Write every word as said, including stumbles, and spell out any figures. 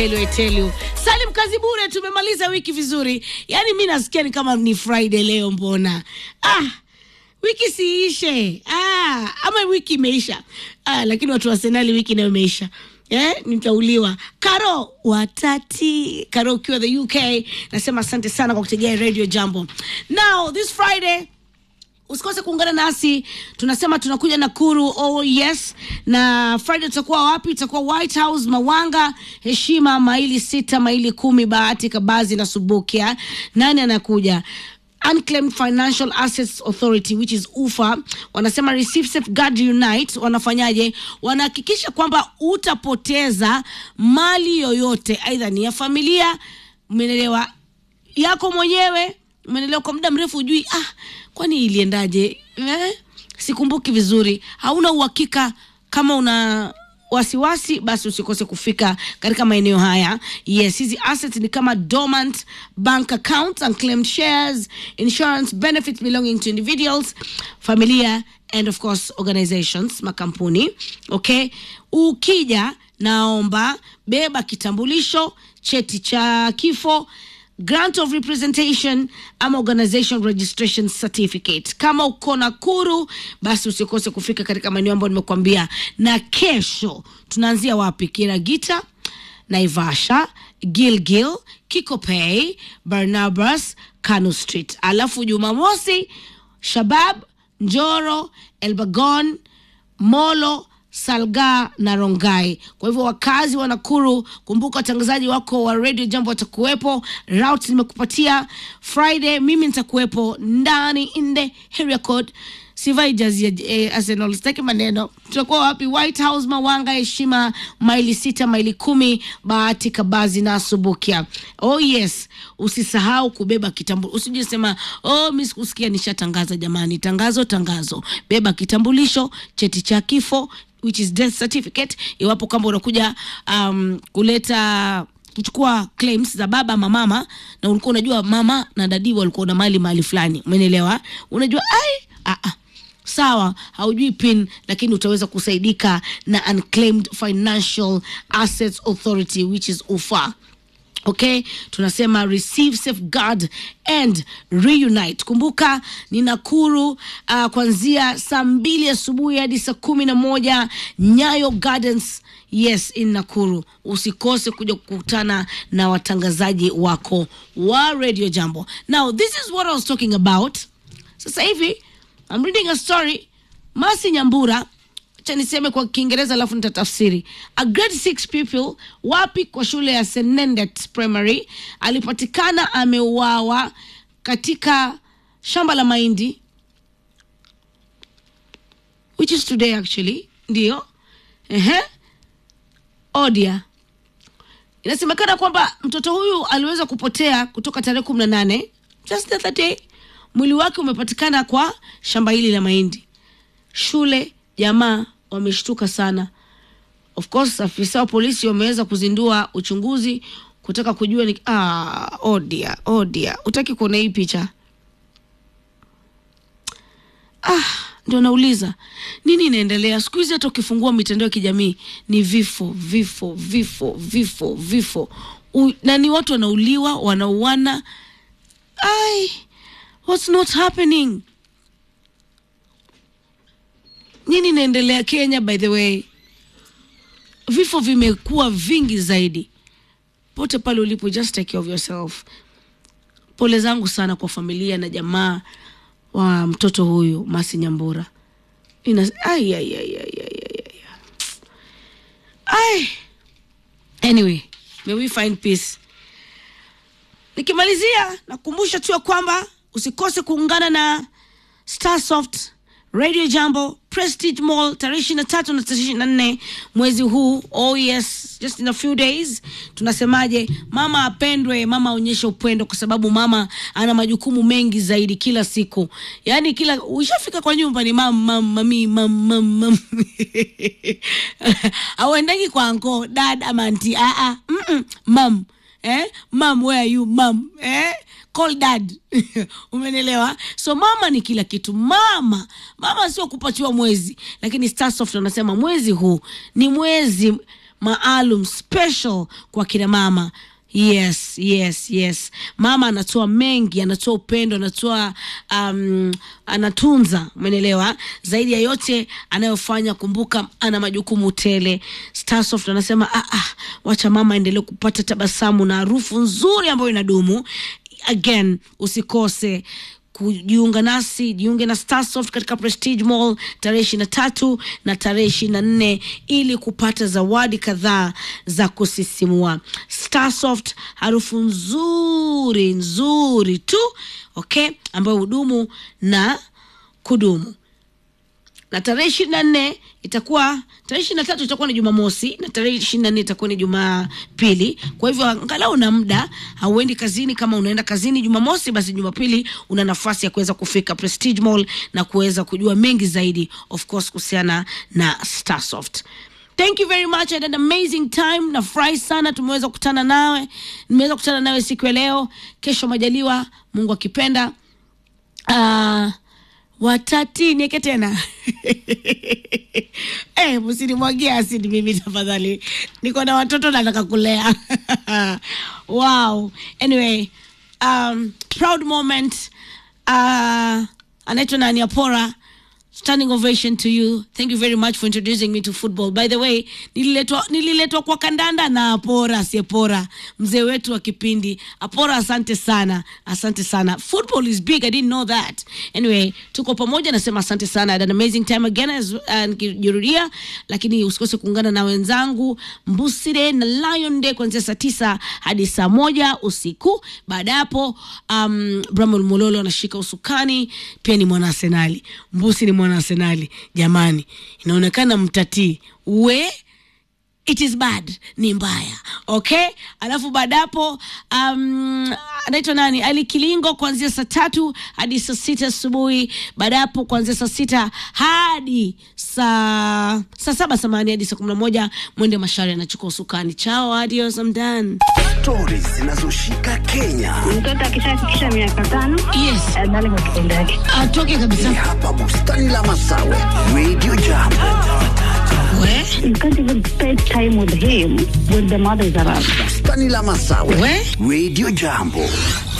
Hello, I tell you. Salim kazi bure, tumemaliza wiki vizuri. Yaani mimi nasikia ni kama ni Friday leo mbona. Ah, wiki siishe. Ah, ama wiki imeisha. Ah, lakini watu wa Arsenal wiki nayo imeisha. Eh, nitauliwa. Karo watati. Karo ukiwa the U K. Nasema asante sana kwa kutegea Radio Jambo. Now, this Friday usikose kuungana nasi. Tunasema tunakuja Nakuru. Oh yes. Na Friday tutakuwa wapi? Tutakuwa White House, Mawanga, Heshima, maili sita, maili kumi, Bahati, Kabazi na Subukia. Nani anakuja? Unclaimed Financial Assets Authority, which is U F A. Wanasema Receive Safeguard Unite. Wanafanyaje? Wanahakikisha kwamba utapoteza mali yoyote, aidha ni ya familia, umeelewa, yako mwenyewe, umeelewa, kwa muda mrefu ujui ah kwani iliendaje, eh? Sikumbuki vizuri, hauna uhakika, kama una wasiwasi basi usikose kufika katika maeneo haya. Yes, hizi assets ni kama dormant bank accounts, unclaimed shares, insurance benefits belonging to individuals, familia and of course organizations, makampuni. Okay, ukija naomba beba kitambulisho, cheti cha kifo, grant of representation ama organization registration certificate. Kama uko Nakuru basi usikose kufika katika maeneo ambayo nimekuambia. Na kesho tunaanzia wapi? Kiragita, Naivasha, Gilgil, Kikopey, Barnabas, Kanu Street. Alafu Jumamosi Shabab, Njoro, Elbagon, Molo, Salga na Rongai. Kwa hivyo wakazi wa Nakuru, kumbuka watangazaji wako wa Radio Jambo watakuwepo. Route nimekupatia. Friday mimi nitakuwepo ndani in the area code. Sivai jazi ya eh, Arsenal, sitaki maneno. Tutakuwa wapi? White House, Mawanga, Heshima, maili sita, maili kumi, Bahati, Kabazi na Subukia. Oh yes, usisahau kubeba kitambulisho. Usije sema oh mimi sikusikia nishatangaza. Jamani, tangazo tangazo. Beba kitambulisho, cheti cha kifo, which is death certificate, iwapo kama unakuja um, kuleta kuchukua claims za baba ama mama, na ulikuwa unajua mama na dadi walikuwa na mali mali fulani, umeelewa, unajua ai ah ah sawa, haujui pin, lakini utaweza kusaidika na Unclaimed Financial Assets Authority, which is U F A. Okay, tunasema Receive Safeguard and Reunite. Kumbuka ni Nakuru uh, kuanzia saa mbili asubuhi hadi saa kumi na moja, Nyayo Gardens. Yes, in Nakuru. Usikose kuja kukutana na watangazaji wako wa Radio Jambo. Now, this is what I was talking about. Sasa hivi I'm reading a story. Masi Nyambura, acha niseme kwa Kiingereza alafu nitatafsiri. A grade six pupil wapi kwa shule ya Senendet Primary alipatikana ameuawa katika shamba la mahindi, which is today actually. Ndio. Ehe. Odia. Inasemekana kwamba mtoto huyu aliweza kupotea kutoka tarehe kumi na nane, just the other day. Mwili wake umepatikana kwa shamba hili la mahindi. Shule, jamaa wameshtuka sana. Of course, afisa wa polisi wameweza kuzindua uchunguzi kutaka kujua ni ah oh dear, oh dear. Utaki kuona hii picha? Ah, ndio nauliza. Nini inaendelea? Siku hizi hata ukifungua mitandao ya kijamii ni vifo, vifo, vifo, vifo, vifo. U, na ni watu wanauliwa, wanauana. Ai, what's not happening? Nini inaendelea Kenya by the way? Vifo vimekuwa vingi zaidi. Pote pale ulipo, just take care of yourself. Pole zangu sana kwa familia na jamaa wa mtoto huyu Masi Nyambura. Ina ai ai ai ai ai. Ai. Anyway, may we find peace. Nikimalizia nakumbusha tu kwamba usikose kuungana na Starsoft, Radio Jambo, Prestige Mall tarehe ishirini na tatu na tarehe ishirini na nne mwezi huu. Oh yes, just in a few days. Tunasemaje? Mama apendwe, mama aonyeshe upendo, kwa sababu mama ana majukumu mengi zaidi kila siku. Yaani kila ushafika kwa nyumba ni mam mam mami mam mam mam. Hauendagi kwa anko, dad ama auntie. Ah ah. Mm -mm. Mam. Eh? Mom, where are you, mom? Eh? Call dad. Umenelewa? So mama ni kila kitu. Mama. Mama sio kupatiwa mwezi. Lakini Starsoft wanasema mwezi huu ni mwezi maalum special kwa kina mama. Yes, yes, yes. Mama anatoa mengi, anatoa upendo, anatoa um, anatunza, umeelewa? Zaidi ya yote anayofanya, kumbuka ana majukumu tele. Starsoft anasema ah ah, wacha mama endelee kupata tabasamu na harufu nzuri ambayo inadumu. Again, usikose kujiunga nasi, jiunge na Starsoft katika Prestige Mall tarehe ishirini na tatu na tarehe ishirini na nne ili kupata zawadi kadhaa za kusisimua. Starsoft, harufu nzuri nzuri tu, okay, ambayo hudumu na kudumu. Na tarehe ishirini na nne itakuwa, tarehe ishirini na tatu itakuwa ni Jumamosi na tarehe ishirini na nne itakuwa ni Jumapili. Kwa hivyo angalau una muda, hauendi kazini. Kama unaenda kazini Jumamosi, basi Jumapili una nafasi ya kuweza kufika Prestige Mall na kuweza kujua mengi zaidi, of course, kuhusiana na Starsoft. Thank you very much. I had an amazing time. Nafurahi sana tumeweza kukutana nawe. Nimeweza kukutana nawe siku ya leo. Kesho majaliwa, Mungu akipenda. Ah uh, watati nieke tena. Eh, msinimwagie asidi mimi tafadhali. Niko na watoto nataka kulea. Wow. Anyway, um proud moment. Uh anaitwa nani, Apora. Standing ovation to you. Thank you very much for introducing me to football. By the way, nililetwa nililetwa kwa kandanda na Apora, si Apora, mzee wetu wa kipindi. Apora, asante sana. Asante sana. Football is big. I didn't know that. Anyway, tuko pamoja, nasema asante sana. I had an amazing time again as nikijurudia, lakini usikose kuungana na wenzangu Mbusire na Lion Day kuanzia saa tisa hadi saa moja usiku. Baada hapo um Bramwell Mololo anashika usukani, pia ni mwana Arsenali. Mbusi ni mwana Arsenali. Jamani, inaonekana mtati. We, it is bad, ni mbaya. Okay? Alafu baada hapo um anaitwa nani, Ali Kilingo kuanzia saa tatu hadi saa sita asubuhi. Baada hapo kuanzia saa sita hadi saa saa saba samani hadi saa kumi na moja Mwende Mashari anachukua usukani. Chao, adios, I'm done. Stories zinazoshika Kenya. Mtoto akishafikisha miaka tano, yes, ndani kwa kitendo yake atoke kabisa. Ni hapa bustani la Masawe, Radio Jambo. We, you can't even spend time with him when the mother is around. Bustani la Masawe, we, Radio Jambo.